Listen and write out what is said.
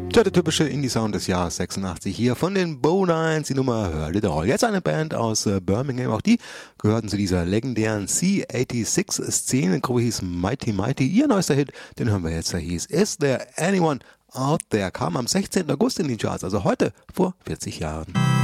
Tja, der typische Indie-Sound des Jahres 86 hier von den Bo-Nines, die Nummer Heard It All. Jetzt eine Band aus Birmingham, auch die gehörten zu dieser legendären C86-Szene. Gruppe hieß Mighty Mighty. Ihr neuester Hit, den hören wir jetzt, der hieß Is There Anyone Out There? Kam am 16. August in die Charts, also heute vor 40 Jahren.